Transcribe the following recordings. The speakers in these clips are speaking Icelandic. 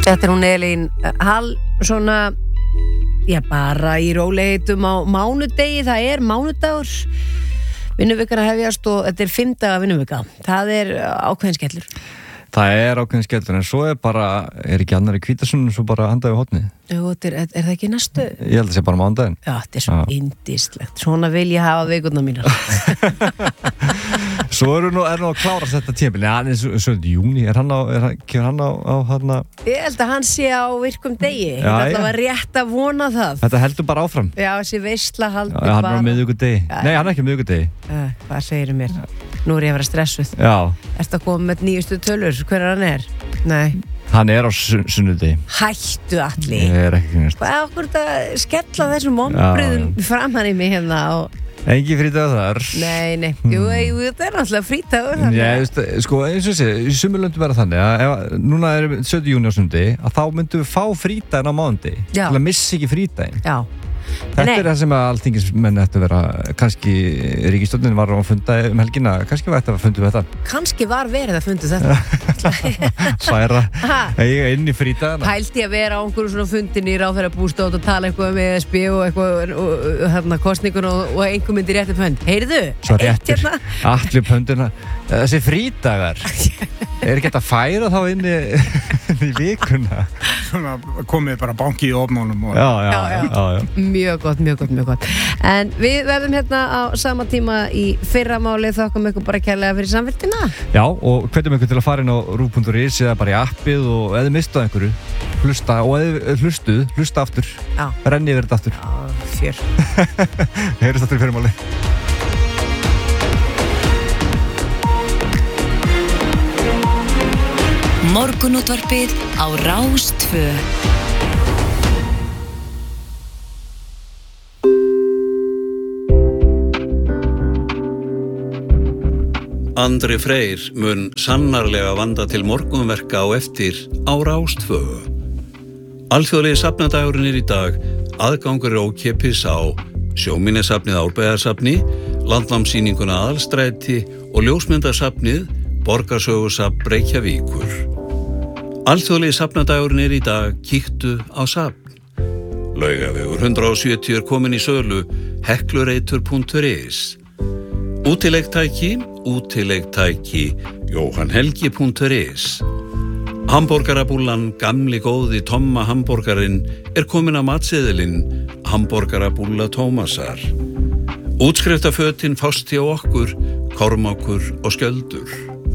Þetta hún Elín Hall svona bara í róleitum á mánudegi, það mánudagur vinnuvikan að hefjast og þetta 5 daga vinnuvika, það ákveðin skellur. Það ákveðin skellur, en svo bara, ekki annar í Hvítasunum, svo bara handaði hotnið. Jú, er það ekki næstu? Ég held að það sé bara mánudaginn. Já, þetta svo yndislegt, svona vil ég hafa vikurnar mínar. Svo nú að klára þetta tímabil, hann 7. júni, kemur hann á Ég held að hann sé á virkum degi, þetta var rétt að vona það. Þetta heldur bara áfram. Já, þessi veisla haldur bara. Hann á miðvikudegi. Nei, hann ekki á miðvikudegi. Hvað segirðu mér? Nú ég að vera stressuð. Já. Ertu að koma með nýjustu tölur, hver hann Nei. Hann á sunnudegi. Hættu Atli. Ég ekki knust. Hvað okkur þetta skella þessum vonbrigðum framan í mig hérna og Engi frídagur þar. Nei. Jú, þetta náttúrulega frídagur. Já, sko, eins og í sumulöndum vera þannig að núna 7. júni á sunnudegi að þá myndum við fá frídaginn á mánudegi. Til að missa ekki frídaginn. Já. Þetta það sem að alþingismenn ættu að vera, kannski ríkisstjórnin var að funda helgina, kannski var þetta að funda þetta. Kannski var verið að funda þetta. Særa, inn í frídagana. Hælti að vera á einhverjum svona fundin í ráðherrabústátt og tala eitthvað með ESB og eitthvað kostningun og einhver myndi rétt upp hönd. Heyrðu? Svo réttir, allir upp höndina. Þessi frídagar, ekki þetta að færa þá inn í vikuna? Svona komið bara banki í ofnunum. Já. Mjög gott. En við verðum hérna á sama tíma í fyrramáli, þakkum ykkur bara kærlega fyrir samfélgina. Já, og hvetjum ykkur til að fara inn á rúv.is eða bara í appið og eða mistað einhverju, hlusta og eða hlusta aftur. Já. Renni yfir þetta aftur. Já, fjör. Heyrjumst aftur í fyrramáli. Morgunútvarpið á Rás 2. Andri Freyr mun sannarlega vanda til morgunverka á eftir á Rás 2. Alþjóðlegi safnadagurinn í dag, aðgangur ókeypis á Sjóminjasafnið Árbæjarsafni, Landnámssýninguna Aðalstræti og ljósmyndasafnið Borgarsögusafn Reykjavíkur. Alþjóðlegi safnadagurinn í dag, kíktu á safn. Laugavegur 170 komin í sölu, heklureitur.is. Útilegtæki, jóhannhelgi.is. Hamborgarabúllan gamli góði Tomma hamborgarinn komin á matseðilinn Hamborgarabúlla Tómasar. Útskriftafötin fást hjá okkur, Kormákur og Skjöldur.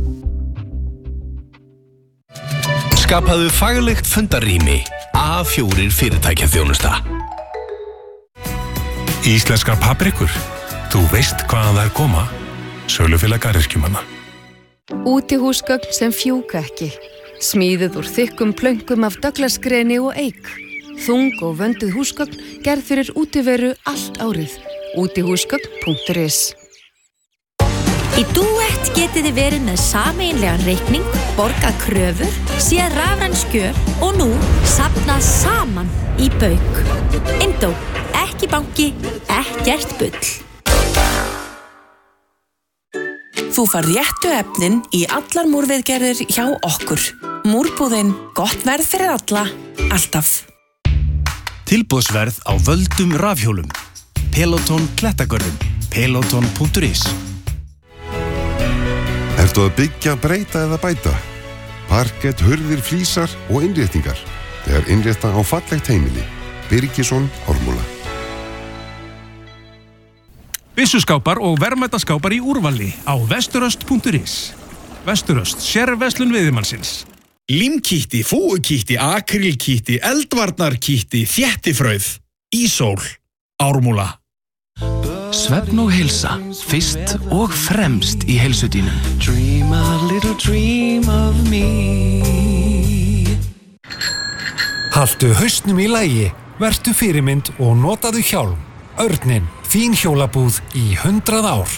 Skapaðu faglegt fundarrými, A4 fyrirtækjaþjónusta. Íslenskar paprikur, þú veist hvaðan þær koma. Sölufélag garðyrkjumanna. Útihúsgögn sem fjúka ekki. Smíðuð úr þykkum plönkum af Douglasgreni og eik. Þung og vönduð húsgögn gerð fyrir útiveru allt árið. Útihúsgögn.is. Í Duett getið þið verið með sameiginlegan reikning, borgað kröfur, séð rafræn skjöl og nú safnað saman í bauk. Indó, ekki banki, ekkert bull. Þú fær réttu efnin í allar múrviðgerðir hjá okkur. Múrbúðin, gott verð fyrir alla, alltaf. Tilboðsverð á völdum rafhjólum. Peloton Klettagörðum. Peloton.is. Ertu að byggja, breyta eða bæta? Parkett, hurðir, flísar og innréttingar. Þegar innrétta á fallegt heimili. Birgisson, Ármúla. Byssuskápar og verðmætaskápar í úrvali á vesturöst.is. Vesturöst, sérverslun veiðimannsins. Límkítti, fúukítti, akrílkítti, eldvarnarkítti, þéttifrauð, Ísól, Ármúla. Svefn og heilsa, fyrst og fremst í heilsudínum. Dream a little dream of me. Haltu hausnum í lagi, vertu fyrirmynd og notaðu hjálm. Örninn, þín hjólabúð í 100 ár.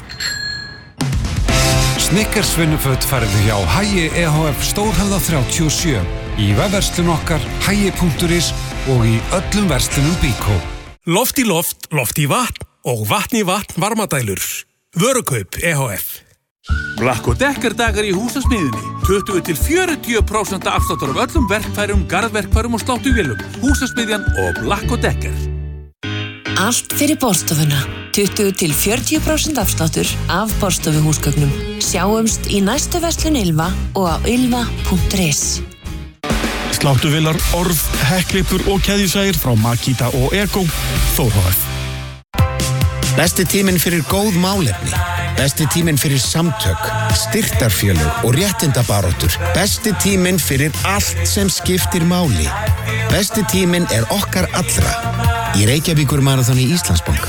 Snickers vinnuföt færðu hjá Hagi EHF Stórhöfða 37, í vefverslun okkar hagi.is og í öllum verslunum Bíkó. Loft í loft, loft í vatn og vatn í vatn varmadælur. Vörukaup EHF. Black & Decker dagar í húsasmiðjunni. 20-40% afsláttur af öllum verkfærum, garðverkfærum og sláttuvélum. Húsasmiðjan og Black & Decker. Allt fyrir borstofuna. 20-40% afsláttur af borstofuhúsgögnum. Sjáumst í næstu verslun Ylva og á ylva.is. Sláttuvélar, Orð, Hekklipur og keðjusægir frá Makita og Ego, Þór HF. Besti tíminn fyrir góð málefni. Besti tíminn fyrir samtök, styrktarfélög og réttindabaráttur. Besti tíminn fyrir allt sem skiptir máli. Besti tíminn okkar allra. Í Reykjavíkur maraþoni Íslandsbanka.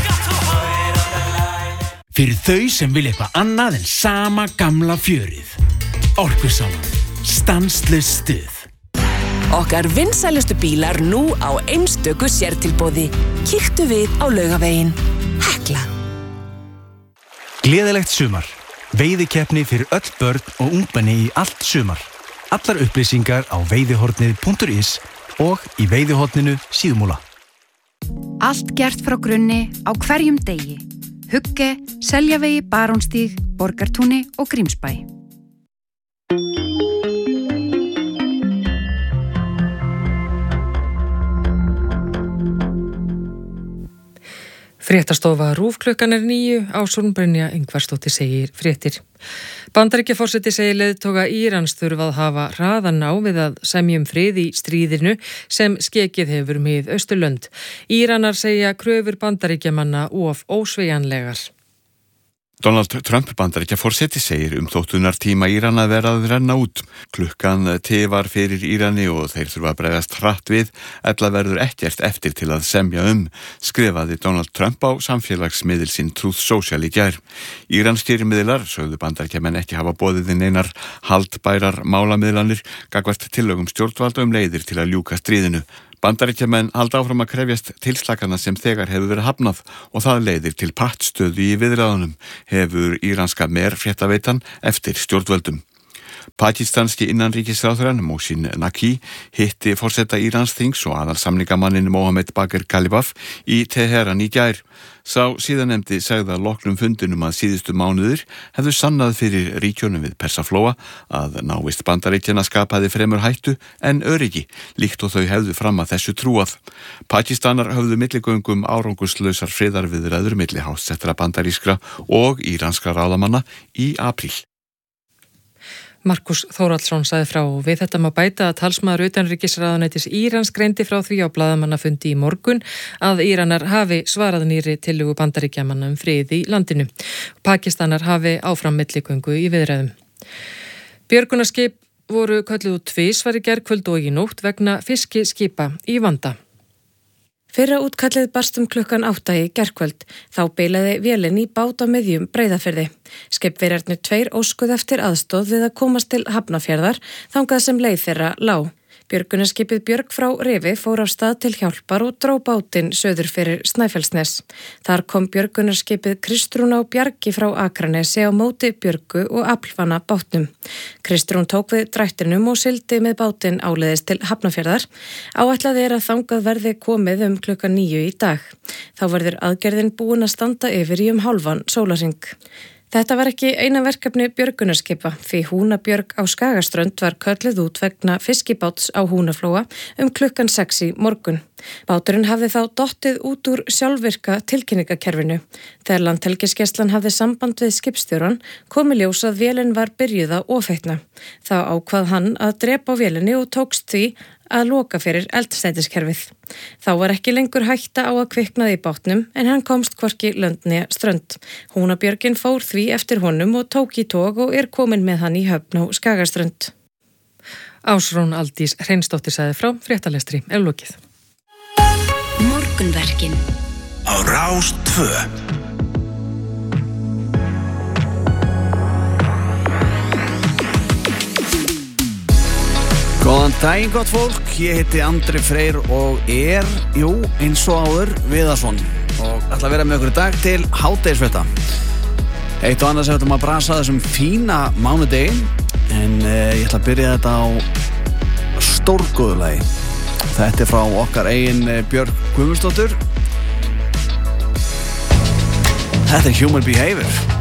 Fyrir þau sem vilja eitthvað annað en sama gamla fjörið. Orkusalan. Stanslaust stuð. Okkar vinsælustu bílar nú á einstöku sértilboði. Kíktu við á Laugaveginn. Hekla. Gleðilegt sumar. Veiðikeppni fyrir öll börn og ungmenni í allt sumar. Allar upplýsingar á veiðihornið.is og í veiðihorninu Síðumúla. Allt gert frá grunni á hverjum degi. Hugge, Seljavegi, Barónstíg, Borgartúni og Grímsbæ. Fréttastofa RÚV klukkan 9 á Brynja Ingvarsdóttir segir fréttir. Bandaríkjaforseti segir leiðtoga Írans þurfa að hafa hraðan á við að semjum frið í stríðinu sem skekið hefur með Austurlönd. Íranar segja kröfur Bandaríkjamanna of ósveigjanlegar. Donald Trump Bandaríkjaforseti segir þóttunartíma Írana vera að renna út. Klukkan tifar fyrir Írani og þeir þurfa að bregðast hratt við, ella verður ekkert eftir til að semja skrifaði Donald Trump á samfélagsmiðil sinn Truth Social í gær. Íranskir miðlar sögðu Bandaríkjamenn ekki hafa boðið neinar haldbærar málamiðlanir gagnvart tillögum stjórnvalda leiðir til að ljúka stríðinu. Bandaríkjamenn halda áfram að krefjast tilslakana sem þegar hefur verið hafnað og það leiðir til pattstöðu í viðræðunum, hefur íranska fréttaveitan eftir stjórnvöldum. Pakistanski innanríkisráðherrann Mohsin Naqvi hitti forseta Írans þings og aðalsamningamannin Mohammed Bagher Ghalibaf í Teheran í gær. Sá síðanemdi sagði að loknum fundinum að síðustu mánuðir hefðu sannað fyrir ríkjónum við Persaflóa að návist Bandaríkjanna skapaði fremur hættu en öryggi, líkt og þau hefðu fram að þessu trúað. Pakistanar höfðu milligöngum árangurslausar friðarviðræður milli háttsettra bandarískra og íranskra ráðamanna í apríl. Markus Þórhallsson sagði frá við þetta má bæta að talsmaður utanríkisráðuneytis Írans greindi frá því á blaðamannafundi í morgun að Íranar hafi svarað nýrri tillögu Bandaríkjamanna frið í landinu. Pakistanar hafi áfram milligöngu í viðræðum. Björgunarskip voru kölluð út tvisvar í gærkvöld og í nótt vegna fiskiskipa í vanda. Fyrra útkallið barst klukkan 8 í gærkvöld. Þá bilaði vélin í bát á miðjum Breiðafirði. Skipverjarnir 2 óskuðu eftir aðstoð við að komast til Hafnarfjarðar þangað sem leið þeirra lá. Björgunarskipið Björg frá Rifi fór af stað til hjálpar og dró bátinn söður fyrir Snæfellsnes. Þar kom björgunarskipið Kristrún á Bjargi frá Akranesi á móti Björgu og aflvana bátnum. Kristrún tók við drættinum og sigldi með bátinn áleiðis til Hafnarfjarðar. Áætlað að þangað verði komið klukkan 9 í dag. Þá verður aðgerðin búin að standa yfir í hálfan sólarhring. Þetta var ekki eina verkefni björgunarskipa því Húnabjörg á Skagaströnd var kölluð út vegna fiskibáts á Húnaflóa klukkan 6 í morgun. Báturinn hafði þá dottið út úr sjálfvirka tilkynningakerfinu. Þegar Landhelgisgæslan hafði samband við skipstjóran kom í ljós að vélin var byrjuð að ofeitna. Þá ákvað hann að drepa á vélinni og tókst því að loka fyrir eldsneytiskerfið. Þá var ekki lengur hætta á að kviknaði í bátnum en hann komst hvorki lönd né strönd. Húnabjörgin fór því eftir honum og tók í tog og komin með hann í höfn á Skagaströnd. Ásrún Aldís Hreinsdóttir sagði frá fréttalestri lokið. Morgunverkin á Rás 2. Góðan daginn gott fólk, ég heiti Andri Freyr og eins og áður Viðarsson og ætla að vera með ykkur í dag til hádegisfrétta. Eitt og annað sem við ætlum að brasa þessum fína mánudegi en ég ætla að byrja þetta á stórgóðu lagi. Þetta frá okkar eigin Björg Guðmundsdóttur. Þetta Human Behavior.